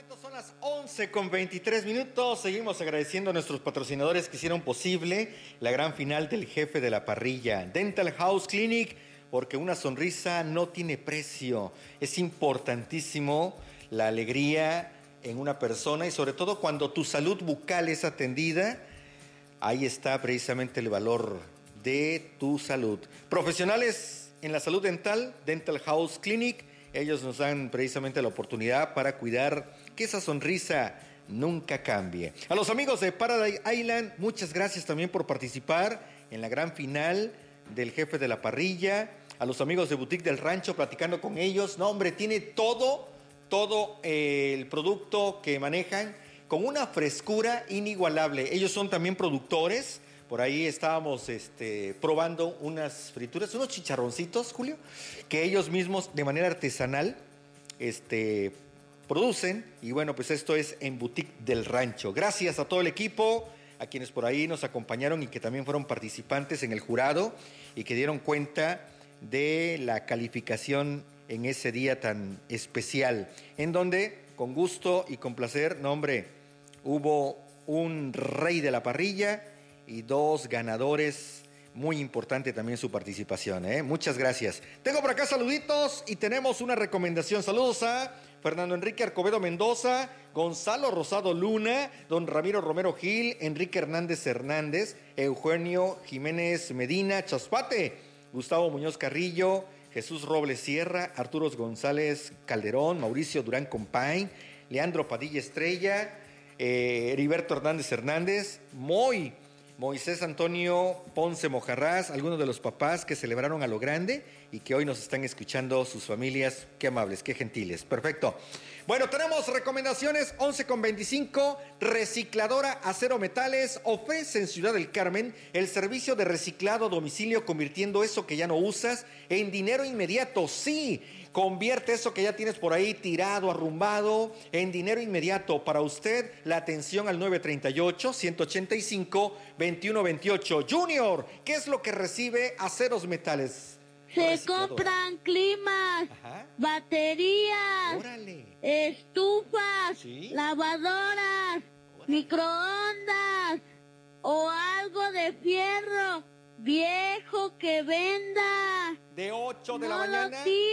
Son las 11:23. Seguimos agradeciendo a nuestros patrocinadores que hicieron posible la gran final del jefe de la parrilla, Dental House Clinic, porque una sonrisa no tiene precio. Es importantísimo la alegría en una persona y sobre todo cuando tu salud bucal es atendida, ahí está precisamente el valor de tu salud. Profesionales en la salud dental, Dental House Clinic, ellos nos dan precisamente la oportunidad para cuidar que esa sonrisa nunca cambie. A los amigos de Paradise Island, muchas gracias también por participar en la gran final del jefe de la parrilla. A los amigos de Boutique del Rancho, platicando con ellos. No, hombre, tiene todo el producto que manejan con una frescura inigualable. Ellos son también productores. Por ahí estábamos probando unas frituras, unos chicharroncitos, Julio, que ellos mismos de manera artesanal producen. Y bueno, pues esto es en Boutique del Rancho. Gracias a todo el equipo, a quienes por ahí nos acompañaron y que también fueron participantes en el jurado y que dieron cuenta de la calificación en ese día tan especial, en donde con gusto y con placer, no hombre, hubo un rey de la parrilla y dos ganadores. Muy importante también su participación, ¿eh? Muchas gracias. Tengo por acá saluditos y tenemos una recomendación. Saludos a Fernando Enrique Arcobedo Mendoza, Gonzalo Rosado Luna, don Ramiro Romero Gil, Enrique Hernández Hernández, Eugenio Jiménez Medina Chaspate, Gustavo Muñoz Carrillo, Jesús Robles Sierra, Arturo González Calderón, Mauricio Durán Compain, Leandro Padilla Estrella, Heriberto Hernández Hernández, Moisés Antonio Ponce Mojarrás, algunos de los papás que celebraron a lo grande y que hoy nos están escuchando sus familias. Qué amables, qué gentiles. Perfecto. Bueno, tenemos recomendaciones 11:25. Recicladora Acero Metales ofrece en Ciudad del Carmen el servicio de reciclado a domicilio, convirtiendo eso que ya no usas en dinero inmediato. Sí, convierte eso que ya tienes por ahí tirado, arrumbado, en dinero inmediato. Para usted, la atención al 938-185-2128. Junior, ¿qué es lo que recibe Aceros Metales? Se compran climas, baterías, órale, estufas, ¿sí? lavadoras, microondas o algo de fierro viejo que venda. De 8 de la No lo mañana.